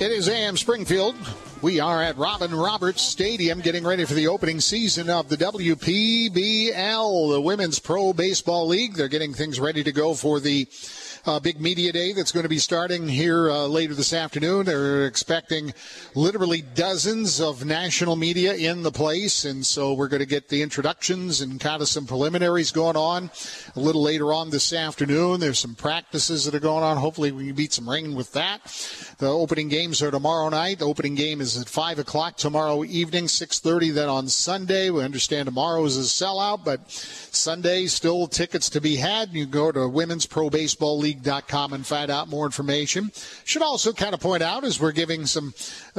It is AM Springfield. We are at Robin Roberts Stadium getting ready for the opening season of the WPBL, the Women's Pro Baseball League. They're getting things ready to go for the big media day that's going to be starting here later this afternoon. They're expecting literally dozens of national media in the place, and so we're going to get the introductions and kind of some preliminaries going on a little later on this afternoon. There's some practices that are going on. Hopefully we can beat some rain with that. The opening games are tomorrow night. The opening game is at 5 o'clock tomorrow evening, 6:30 then on Sunday. We understand tomorrow is a sellout, but Sunday still tickets to be had. You can go to womensprobaseballleague.com and find out more information. Should also kind of point out, as we're giving some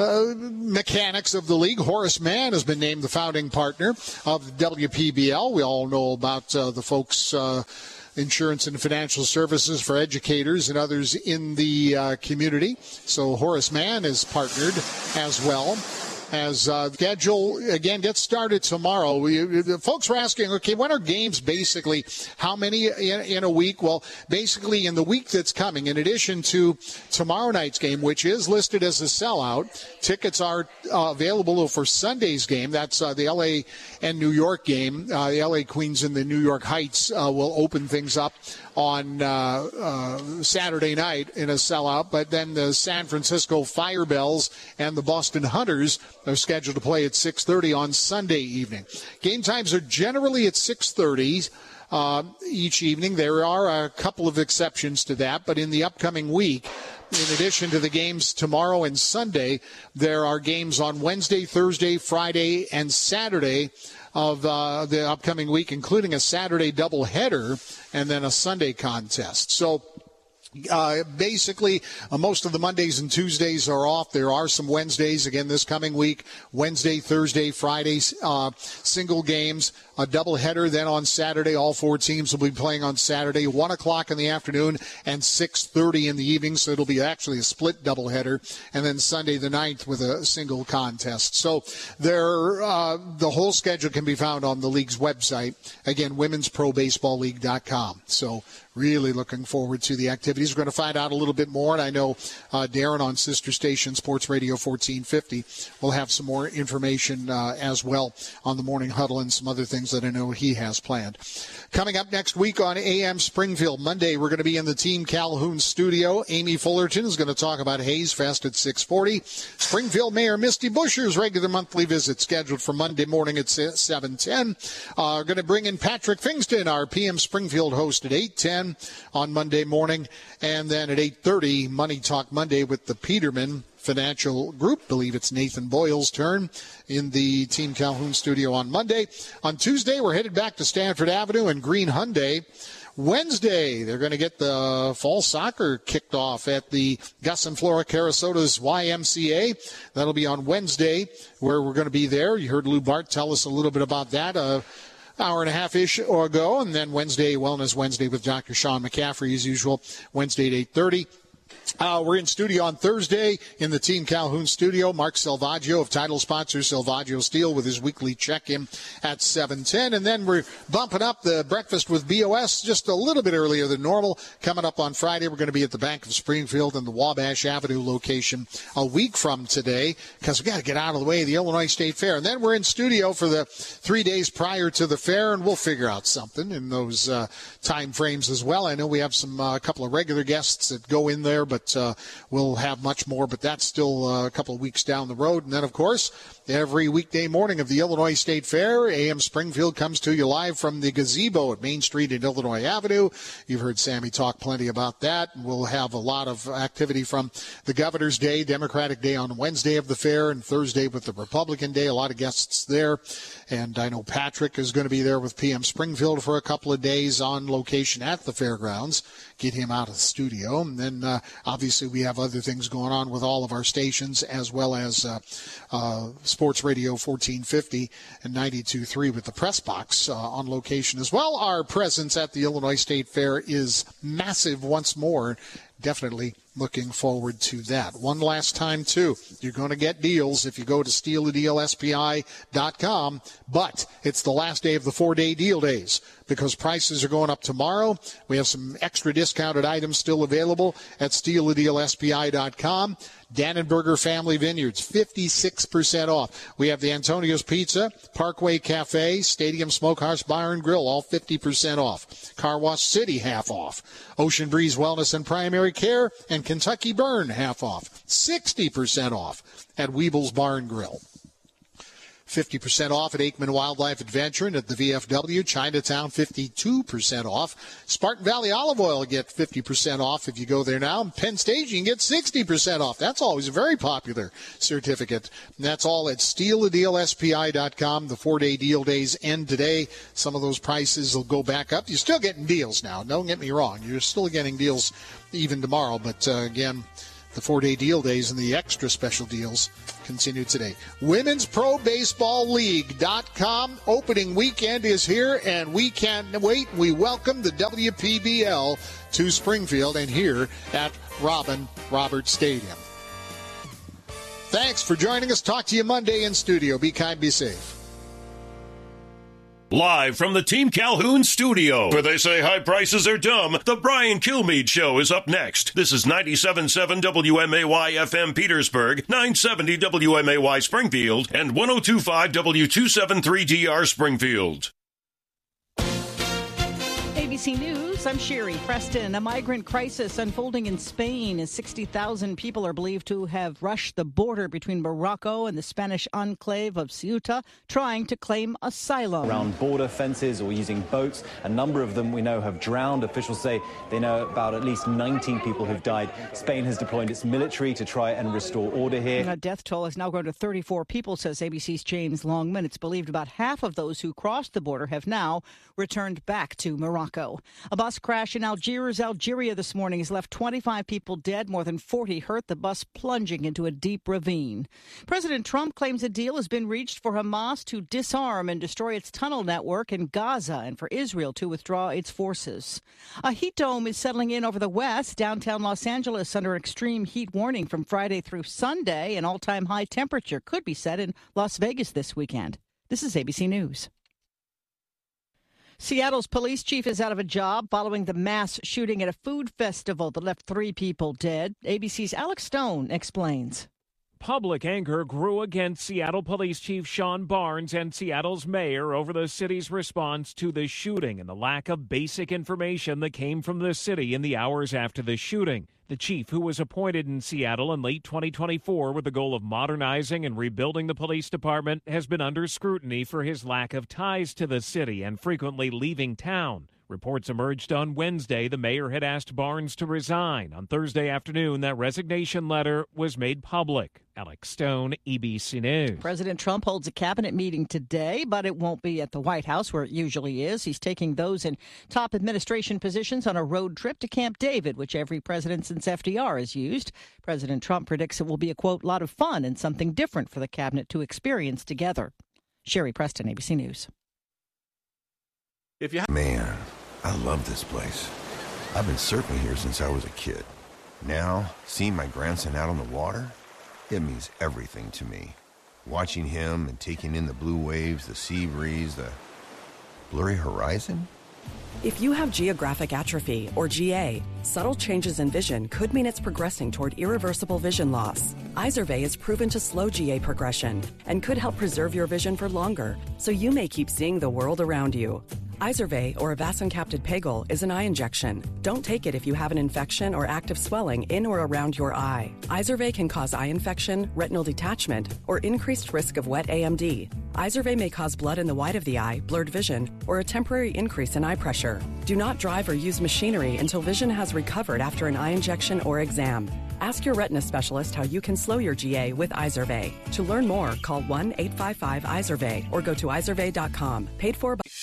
mechanics of the league, Horace Mann has been named the founding partner of the WPBL. We all know about the folks insurance and financial services for educators and others in the community. So Horace Mann is partnered as well. As schedule, again, gets started tomorrow. The folks were asking, okay, when are games basically? How many in a week? Well, basically in the week that's coming, in addition to tomorrow night's game, which is listed as a sellout, tickets are available for Sunday's game. That's the L.A. and New York game. The L.A. Queens and the New York Heights will open things up on Saturday night in a sellout. But then the San Francisco Firebells and the Boston Hunters are scheduled to play at 6:30 on Sunday evening. Game times are generally at 6:30 each evening. There are a couple of exceptions to that, but in the upcoming week, in addition to the games tomorrow and Sunday, there are games on Wednesday, Thursday, Friday, and Saturday of the upcoming week, including a Saturday doubleheader and then a Sunday contest. So basically, most of the Mondays and Tuesdays are off. There are some Wednesdays, again, this coming week, Wednesday, Thursday, Friday, single games, a doubleheader. Then on Saturday, all four teams will be playing on Saturday, 1 o'clock in the afternoon and 6:30 in the evening. So it'll be actually a split doubleheader. And then Sunday the 9th with a single contest. So the whole schedule can be found on the league's website. Again, womensprobaseballleague.com. So really looking forward to the activities. We're going to find out a little bit more, and I know Darren on Sister Station Sports Radio 1450 will have some more information as well on the morning huddle and some other things that I know he has planned. Coming up next week on AM Springfield, Monday, we're going to be in the Team Calhoun studio. Amy Fullerton is going to talk about Hayes Fest at 6:40. Springfield Mayor Misty Buscher's regular monthly visit scheduled for Monday morning at 7:10. Going to bring in Patrick Fingston, our PM Springfield host, at 8:10 on Monday morning. And then at 8:30, Money Talk Monday with the Peterman Financial Group. Believe it's Nathan Boyle's turn in the Team Calhoun studio on Monday. On Tuesday, we're headed back to Stanford Avenue and Green Hyundai. Wednesday, they're going to get the fall soccer kicked off at the Gus and Flora Carasota's YMCA. That'll be on Wednesday, where we're going to be there. You heard Lou Bart tell us a little bit about that hour and a half-ish ago. And then Wednesday, Wellness Wednesday with Dr. Sean McCaffrey, as usual, Wednesday at 8:30. We're in studio on Thursday in the Team Calhoun studio. Mark Selvaggio of title sponsor Selvaggio Steel with his weekly check-in at 7:10. And then we're bumping up the breakfast with BOS just a little bit earlier than normal. Coming up on Friday, we're going to be at the Bank of Springfield in the Wabash Avenue location a week from today because we got to get out of the way of the Illinois State Fair. And then we're in studio for the 3 days prior to the fair, and we'll figure out something in those time frames as well. I know we have some couple of regular guests that go in there, but we'll have much more, but that's still a couple of weeks down the road. And then, of course, every weekday morning of the Illinois State Fair, AM Springfield comes to you live from the gazebo at Main Street and Illinois Avenue. You've heard Sammy talk plenty about that. We'll have a lot of activity from the Governor's Day, Democratic Day on Wednesday of the fair, and Thursday with the Republican Day. A lot of guests there. And I know Patrick is going to be there with PM Springfield for a couple of days on location at the fairgrounds. Get him out of the studio. And then, obviously, we have other things going on with all of our stations, as well as Sports Radio 1450 and 92.3 with the press box on location as well. Our presence at the Illinois State Fair is massive once more. Definitely looking forward to that. One last time, too, you're going to get deals if you go to stealadealspi.com, but it's the last day of the 4-day deal days because prices are going up tomorrow. We have some extra discounted items still available at stealadealspi.com. Dannenberger Family Vineyards, 56% off. We have the Antonio's Pizza, Parkway Cafe, Stadium Smokehouse Bar and Grill, all 50% off. Car Wash City, half off. Ocean Breeze Wellness and Primary Care and Kentucky Burn, half off. 60% off at Weeble's Bar and Grill. 50% off at Aikman Wildlife Adventure and at the VFW. Chinatown, 52% off. Spartan Valley Olive Oil get 50% off if you go there now. And Penn Station, you can get 60% off. That's always a very popular certificate. And that's all at StealADealSPI.com. The 4-day deal days end today. Some of those prices will go back up. You're still getting deals now. Don't get me wrong. You're still getting deals even tomorrow. But, again, the 4-day deal days and the extra special deals continue today. Women's Pro Baseball League.com. Opening weekend is here, and we can't wait. We welcome the WPBL to Springfield and here at Robin Roberts Stadium. Thanks for joining us. Talk to you Monday in studio. Be kind, be safe. Live from the Team Calhoun studio, where they say high prices are dumb, the Brian Kilmeade Show is up next. This is 97.7 WMAY FM Petersburg, 970 WMAY Springfield, and 102.5 W273DR Springfield. ABC News, I'm Sherry Preston. A migrant crisis unfolding in Spain as 60,000 people are believed to have rushed the border between Morocco and the Spanish enclave of Ceuta, trying to claim asylum. Around border fences or using boats. A number of them we know have drowned. Officials say they know about at least 19 people who've died. Spain has deployed its military to try and restore order here. The death toll has now grown to 34 people, says ABC's James Longman. It's believed about half of those who crossed the border have now returned back to Morocco. A bus crash in Algiers, Algeria this morning has left 25 people dead, more than 40 hurt, the bus plunging into a deep ravine. President Trump claims a deal has been reached for Hamas to disarm and destroy its tunnel network in Gaza and for Israel to withdraw its forces. A heat dome is settling in over the west, downtown Los Angeles under extreme heat warning from Friday through Sunday. An all-time high temperature could be set in Las Vegas this weekend. This is ABC News. Seattle's police chief is out of a job following the mass shooting at a food festival that left 3 people dead. ABC's Alex Stone explains. Public anger grew against Seattle Police Chief Sean Barnes and Seattle's mayor over the city's response to the shooting and the lack of basic information that came from the city in the hours after the shooting. The chief, who was appointed in Seattle in late 2024 with the goal of modernizing and rebuilding the police department, has been under scrutiny for his lack of ties to the city and frequently leaving town. Reports emerged on Wednesday the mayor had asked Barnes to resign. On Thursday afternoon, that resignation letter was made public. Alex Stone, ABC News. President Trump holds a cabinet meeting today, but it won't be at the White House where it usually is. He's taking those in top administration positions on a road trip to Camp David, which every president since FDR has used. President Trump predicts it will be a, quote, lot of fun and something different for the cabinet to experience together. Sherry Preston, ABC News. Man, I love this place. I've been surfing here since I was a kid. Now, seeing my grandson out on the water, it means everything to me. Watching him and taking in the blue waves, the sea breeze, the blurry horizon. If you have geographic atrophy, or GA, subtle changes in vision could mean it's progressing toward irreversible vision loss. Izervay is proven to slow GA progression and could help preserve your vision for longer, so you may keep seeing the world around you. Izervay, or avacincaptad pegol, is an eye injection. Don't take it if you have an infection or active swelling in or around your eye. Izervay can cause eye infection, retinal detachment, or increased risk of wet AMD. Izervay may cause blood in the white of the eye, blurred vision, or a temporary increase in eye pressure. Do not drive or use machinery until vision has recovered after an eye injection or exam. Ask your retina specialist how you can slow your GA with Izervay. To learn more, call 1-855-IZERVAY or go to izervay.com. Paid for by...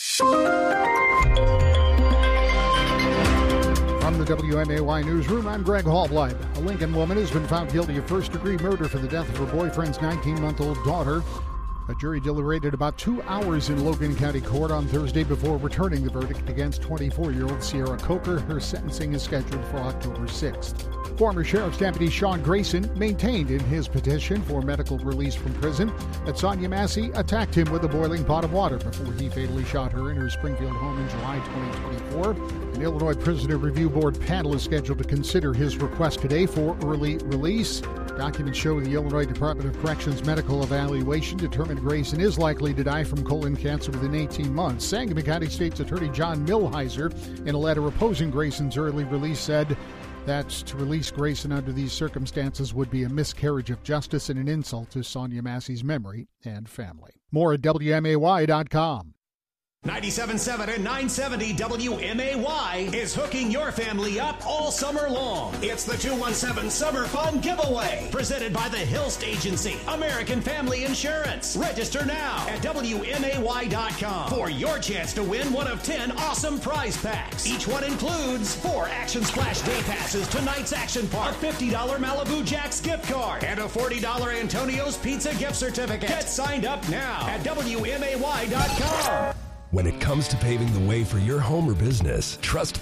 From the WMAY Newsroom, I'm Greg Hallblind. A Lincoln woman has been found guilty of first-degree murder for the death of her boyfriend's 19-month-old daughter. A jury deliberated about 2 hours in Logan County Court on Thursday before returning the verdict against 24-year-old Sierra Coker. Her sentencing is scheduled for October 6th. Former Sheriff's Deputy Sean Grayson maintained in his petition for medical release from prison that Sonia Massey attacked him with a boiling pot of water before he fatally shot her in her Springfield home in July 2024. An Illinois Prisoner Review Board panel is scheduled to consider his request today for early release. Documents show the Illinois Department of Corrections medical evaluation determined Grayson is likely to die from colon cancer within 18 months. Sangamon County State's Attorney John Milheiser, in a letter opposing Grayson's early release, said that to release Grayson under these circumstances would be a miscarriage of justice and an insult to Sonia Massey's memory and family. More at WMAY.com. 97.7 and 970 WMAY is hooking your family up all summer long. It's the 217 Summer Fun Giveaway, presented by the Hilst Agency, American Family Insurance. Register now at WMAY.com for your chance to win one of 10 awesome prize packs. Each one includes 4 Action Splash Day Passes to Night's Action Park, a $50 Malibu Jack's gift card, and a $40 Antonio's Pizza gift certificate. Get signed up now at WMAY.com. When it comes to paving the way for your home or business, trust